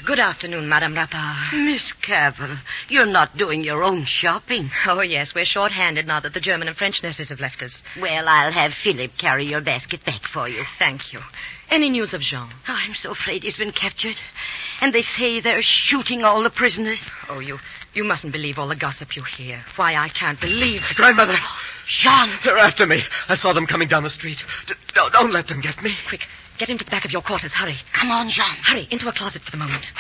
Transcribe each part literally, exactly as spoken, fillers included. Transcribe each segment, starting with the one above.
Good afternoon, Madame Rappard. Miss Cavell, you're not doing your own shopping. Oh, yes, we're short-handed now that the German and French nurses have left us. Well, I'll have Philip carry your basket back for you. Thank you. Any news of Jean? Oh, I'm so afraid he's been captured. And they say they're shooting all the prisoners. Oh, you you mustn't believe all the gossip you hear. Why, I can't believe... Grandmother! Jean! They're after me. I saw them coming down the street. D- don't, don't let them get me. Quick, get into the back of your quarters. Hurry. Come on, Jean. Hurry, into a closet for the moment.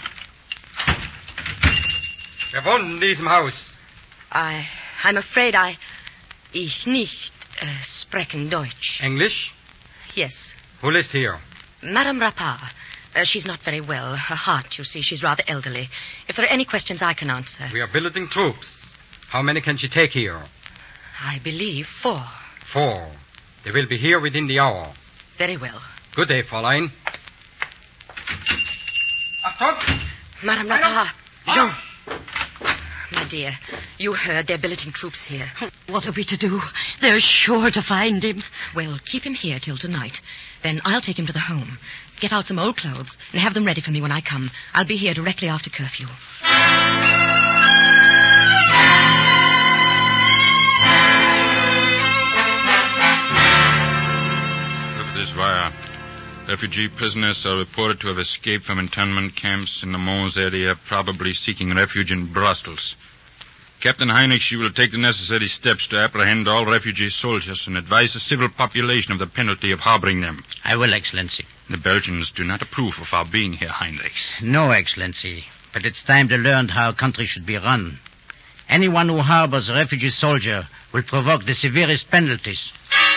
Wer wohnt in diesem Haus? I... I'm afraid I... Ich nicht uh, sprechen Deutsch. English? Yes. Who lives here? Madame Rappard. Uh, she's not very well. Her heart, you see, she's rather elderly. If there are any questions, I can answer. We are billeting troops. How many can she take here? I believe four. Four. They will be here within the hour. Very well. Good day, Fräulein. Achtung! Madame Rappard. Jean. My dear, you heard they're billeting troops here. What are we to do? They're sure to find him. Well, keep him here till tonight. Then I'll take him to the home. Get out some old clothes and have them ready for me when I come. I'll be here directly after curfew. Look at this wire. Refugee prisoners are reported to have escaped from internment camps in the Mons area, probably seeking refuge in Brussels. Captain Heinrich, you will take the necessary steps to apprehend all refugee soldiers and advise the civil population of the penalty of harboring them. I will, Excellency. The Belgians do not approve of our being here, Heinrich. No, Excellency. But it's time to learn how a country should be run. Anyone who harbors a refugee soldier will provoke the severest penalties.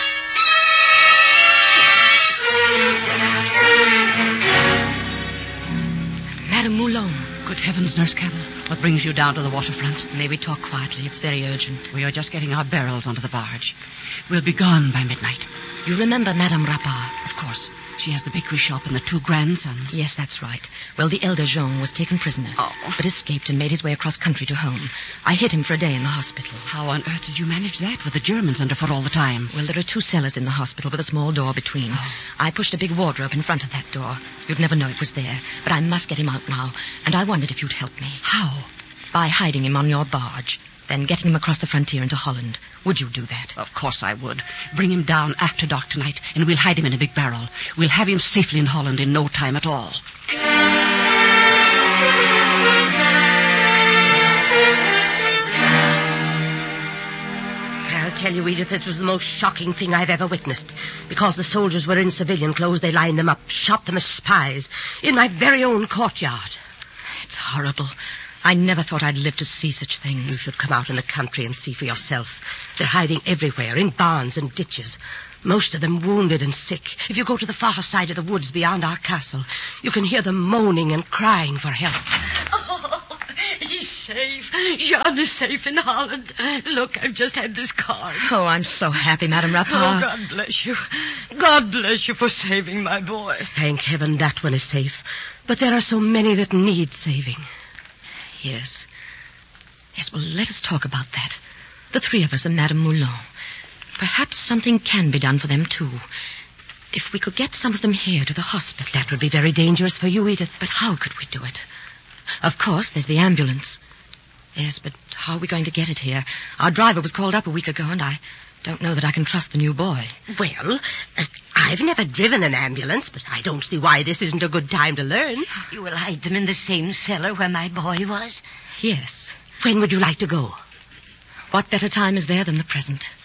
Madame Moulon. Good heavens, Nurse Cavell. What brings you down to the waterfront? May we talk quietly? It's very urgent. We are just getting our barrels onto the barge. We'll be gone by midnight. You remember Madame Rappard? Of course. She has the bakery shop and the two grandsons. Yes, that's right. Well, the elder Jean was taken prisoner, Oh. but escaped and made his way across country to home. I hid him for a day in the hospital. How on earth did you manage that with the Germans underfoot all the time? Well, there are two cellars in the hospital with a small door between. Oh. I pushed a big wardrobe in front of that door. You'd never know it was there, but I must get him out now, and I wondered if you'd help me. How? By hiding him on your barge, then getting him across the frontier into Holland. Would you do that? Of course I would. Bring him down after dark tonight, and we'll hide him in a big barrel. We'll have him safely in Holland in no time at all. I'll tell you, Edith, it was the most shocking thing I've ever witnessed. Because the soldiers were in civilian clothes, they lined them up, shot them as spies, in my very own courtyard. It's horrible. I never thought I'd live to see such things. You should come out in the country and see for yourself. They're hiding everywhere, in barns and ditches. Most of them wounded and sick. If you go to the far side of the woods beyond our castle, you can hear them moaning and crying for help. Oh, he's safe. Jean is safe in Holland. Look, I've just had this card. Oh, I'm so happy, Madame Rappard. Oh, God bless you. God bless you for saving my boy. Thank heaven that one is safe. But there are so many that need saving. Yes. Yes, well, let us talk about that. The three of us and Madame Moulon. Perhaps something can be done for them, too. If we could get some of them here to the hospital. That would be very dangerous for you, Edith. But how could we do it? Of course, there's the ambulance. Yes, but how are we going to get it here? Our driver was called up a week ago, and I don't know that I can trust the new boy. Well, uh, I've never driven an ambulance, but I don't see why this isn't a good time to learn. You will hide them in the same cellar where my boy was? Yes. When would you like to go? What better time is there than the present?